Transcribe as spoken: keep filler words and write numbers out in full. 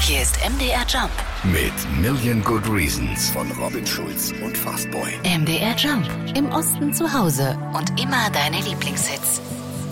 Hier ist M D R Jump mit Million Good Reasons von Robin Schulz und Fastboy. M D R Jump. Im Osten zu Hause und immer deine Lieblingshits.